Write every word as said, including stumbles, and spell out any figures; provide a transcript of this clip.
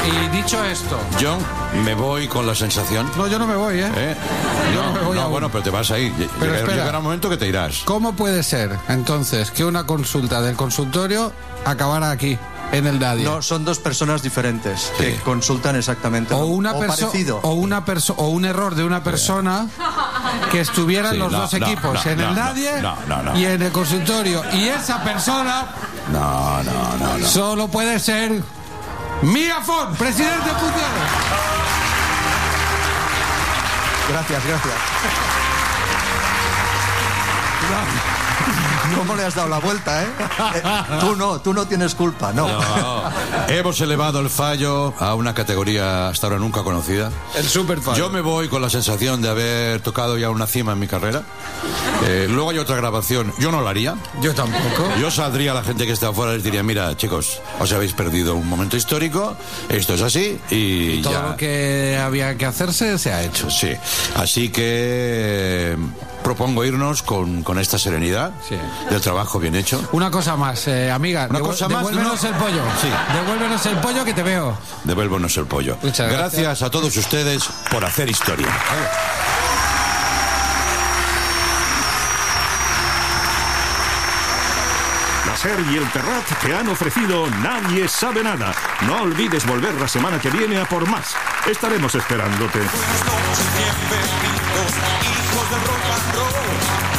Y dicho esto... Yo me voy con la sensación... No, yo no me voy, ¿eh? ¿Eh? Yo No, no me voy no aún. bueno, pero te vas a ir. Pero Llega- espera. Llegará un momento que te irás. ¿Cómo puede ser, entonces, que una consulta del consultorio acabara aquí, en el Dadia? No, son dos personas diferentes Sí. que consultan exactamente O lo- una o persona parecido. o una perso o un error de una persona que estuvieran Sí, los no, dos no, equipos no, en no, el no, Dadia no, no, no. y en el consultorio, y esa persona No, no, no, no. solo puede ser Mía Font, presidente en funciones. Gracias, gracias. ¿Cómo le has dado la vuelta, eh? Eh, Tú no, tú no tienes culpa, no. No. Hemos elevado el fallo a una categoría hasta ahora nunca conocida. El super fan. Yo me voy con la sensación de haber tocado ya una cima en mi carrera. Eh, luego hay otra grabación. Yo no la haría. Yo tampoco. Yo saldría a la gente que está afuera y les diría, mira, chicos, os habéis perdido un momento histórico, esto es así y Todo ya. lo que había que hacerse se ha hecho. Sí, así que eh, propongo irnos con, con esta serenidad Sí. del trabajo bien hecho. Una cosa más, eh, amiga. Una devu- cosa más, Devuélvenos no. el pollo. Sí. Devuélvenos el pollo que te veo. Devuélvonos el pollo. Muchas gracias. Gracias a todos ustedes por hacer historia. La SER y el Terrat te han ofrecido Nadie sabe nada. No olvides volver la semana que viene a por más. Estaremos esperándote. Buenas noches, bienvenidos, hijos del rock and roll.